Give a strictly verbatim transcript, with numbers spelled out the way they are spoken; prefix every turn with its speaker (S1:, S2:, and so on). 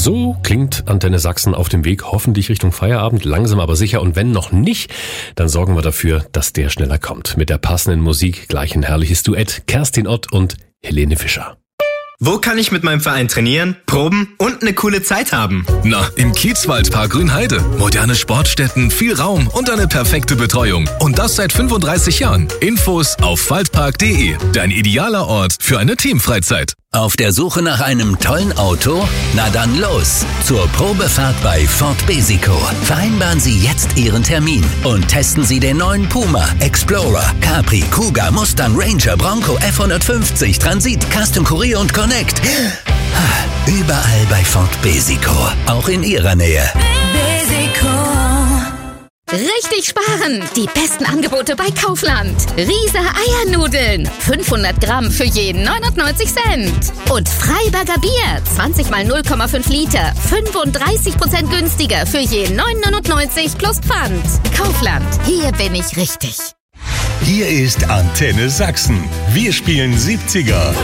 S1: So klingt Antenne Sachsen auf dem Weg hoffentlich Richtung Feierabend, langsam aber sicher. Und wenn noch nicht, dann sorgen wir dafür, dass der schneller kommt. Mit der passenden Musik gleich ein herrliches Duett. Kerstin Ott und Helene Fischer.
S2: Wo kann ich mit meinem Verein trainieren, proben und eine coole Zeit haben?
S3: Na, im Kiezwaldpark Grünheide. Moderne Sportstätten, viel Raum und eine perfekte Betreuung. Und das seit fünfunddreißig Jahren. Infos auf waldpark punkt de. Dein idealer Ort für eine Teamfreizeit.
S4: Auf der Suche nach einem tollen Auto? Na dann los zur Probefahrt bei Ford Besico. Vereinbaren Sie jetzt Ihren Termin und testen Sie den neuen Puma, Explorer, Capri, Kuga, Mustang, Ranger, Bronco, F hundertfünfzig, Transit, Custom Courier und Connect. Überall bei Ford Besico, auch in Ihrer Nähe.
S5: Besico. Richtig sparen! Die besten Angebote bei Kaufland. Riese Eiernudeln. fünfhundert Gramm für jeden neunundneunzig Cent. Und Freiberger Bier. zwanzig mal null Komma fünf Liter. fünfunddreißig Prozent günstiger für jeden neun neunundneunzig plus Pfand. Kaufland. Hier bin ich richtig.
S6: Hier ist Antenne Sachsen. Wir spielen siebziger.